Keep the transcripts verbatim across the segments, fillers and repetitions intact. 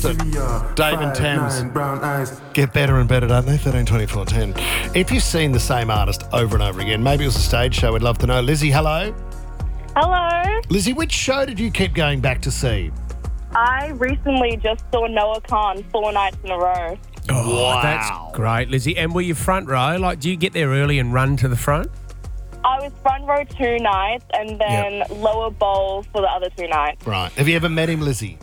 Dave and Thames get better and better, don't they? thirteen twenty-four ten. If you've seen the same artist over and over again, maybe it was a stage show, we'd love to know. Lizzie, hello. Hello. Lizzie, which show did you keep going back to see? I recently just saw Noah Khan four nights in a row. Oh, Wow. that's great, Lizzie. And were you front row? Like, do you get there early and run to the front? I was front row two nights and then Yep. lower bowl for the other two nights. Right. Have you ever met him, Lizzie?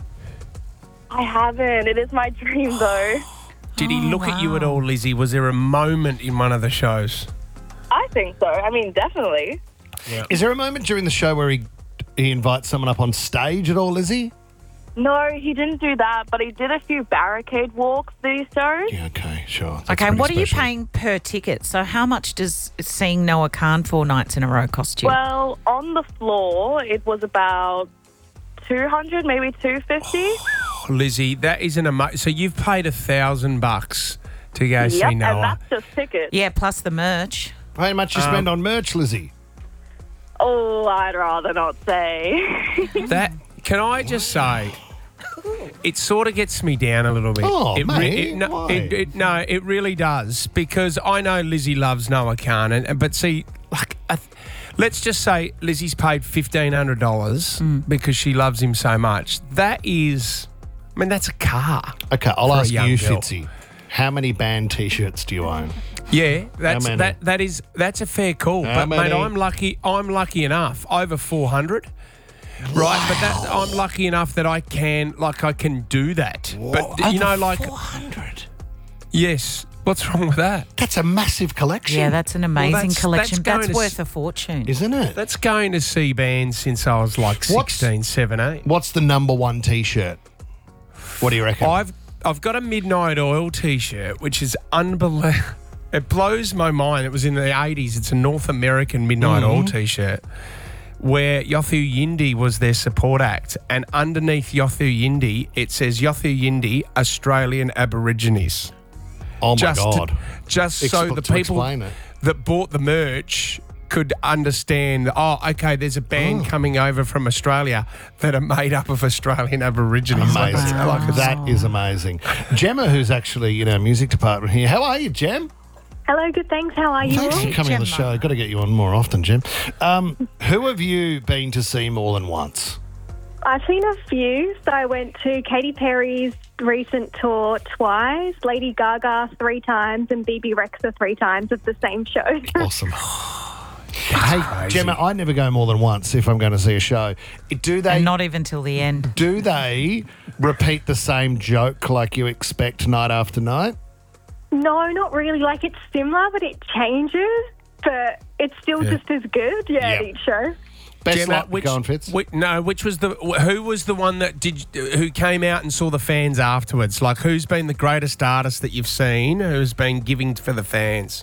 I haven't. It is my dream, though. Did he look at you at all, Lizzie? Was there a moment in one of the shows? I think so. I mean, definitely. Is there a moment during the show where he he invites someone up on stage at all, Lizzie? No, he didn't do that, but he did a few barricade walks that he showed. Yeah, okay, sure. That's Okay, and pretty what are you special. paying per ticket? So how much does seeing Noah Khan four nights in a row cost you? Well, on the floor, it was about two hundred, maybe two fifty. Lizzie, that is an amazing. So you've paid a thousand bucks to go Yep, see and Noah. that's just tickets. yeah, plus the merch. How much you spend on merch, Lizzie? Oh, I'd rather not say. That can I just say, it sort of gets me down a little bit. Oh, it mate, it, no, why? it, it, no, it really does, because I know Lizzie loves Noah Khan, and, and but see, like, I th- let's just say Lizzie's paid fifteen hundred dollars because she loves him so much. That is, I mean, that's a car. Okay, I'll For a ask young you, girl. Fitzy. How many band T-shirts do you own? Yeah, that's many? that. That is that's a fair call. How but mate, many? I'm lucky. I'm lucky enough over four hundred. Right, but that I'm lucky enough that I can, like, I can do that. But you know, like, four hundred. yes. What's wrong with that? That's a massive collection. Yeah, that's an amazing that's- collection. that's going That's, to worth s- a fortune. Isn't it? That's going to see bands since I was like What's- sixteen, seventeen. What's the number one T-shirt? What do you reckon? I've I've got a Midnight Oil T-shirt, which is unbelievable. It blows my mind. It was in the eighties. It's a North American Midnight Oil T-shirt where Yothu Yindi was their support act, and underneath Yothu Yindi it says Yothu Yindi Australian Aborigines. oh my just to- God. just Expl- so the to people explain it. that bought the merch could understand, oh, okay, there's a band coming over from Australia that are made up of Australian Aborigines. Like, Amazing. it's- like, it's- That is amazing. Gemma, who's actually, you know, music department here. How are you, Gem? Hello, good, thanks. How are you Thanks all? for coming on the Gemma. show. Got to get you on more often, Gem. Um, who have you been to see more than once? I've seen a few. So I went to Katy Perry's recent tour twice, Lady Gaga three times, and B B Rexa three times of the same show. Awesome. Hey, Gemma, I never go more than once if I'm going to see a show. Do they and not even till the end. do they repeat the same joke like you expect night after night? No, not really. Like, it's similar, but it changes. But it's still Yeah. just as good, yeah, Yeah. at each show. Best Gemma, luck. which, Go on, Fitz. whi- no, which was the who was the one that did who came out and saw the fans afterwards? Like, who's been the greatest artist that you've seen who's been giving for the fans?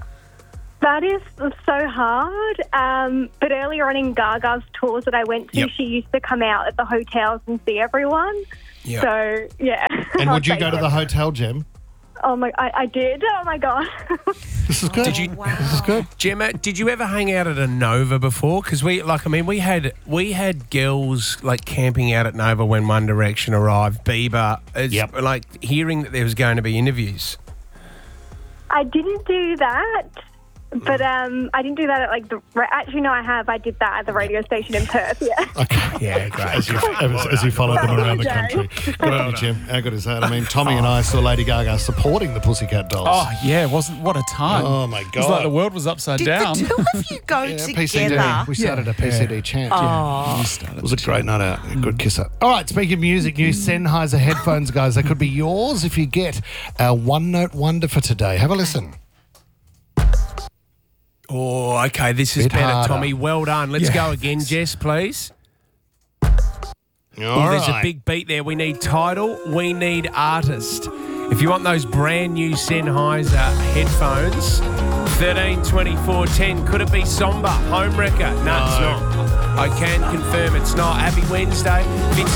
That is so hard. Um, but earlier on in Gaga's tours that I went to, Yep. she used to come out at the hotels and see everyone. Yeah. So, yeah. And I'll would you say go to so. the hotel, Gem? Oh, my, I, I did. Oh, my God. This is good. Did you- This is good. Gemma, did you ever hang out at a Nova before? Because we, like, I mean, we had we had girls like camping out at Nova when One Direction arrived. Bieber, it's Yep. like hearing that there was going to be interviews. I didn't do that, but um, I didn't do that at like the. Actually, no, I have. I did that at the radio station in Perth. Yeah. Okay. Yeah, great. As you, as, as you followed them around the Jay. country. Good on you, Jim. How good is that? I mean, Tommy and I saw Lady Gaga supporting the Pussycat Dolls. Oh, yeah, wasn't what a time. Oh, my It was like God. the world was upside Did down. the two of you go Yeah, P C D. together? We started a P C D chant. Yeah. Oh, It was a great night out. A good kisser. All right, speaking of music, new Sennheiser headphones, guys. They could be yours if you get our One Note Wonder for today. Have a listen. Oh, okay. This is Bit better, harder. Tommy. Well done. Let's Yeah, go again, Jess, please. All Oh, there's a right. big beat there. We need title. We need artist. If you want those brand new Sennheiser headphones, thirteen twenty-four ten. Could it be Somber? Home Wrecker? No, it's not. I can confirm it's not. Happy Wednesday. Vince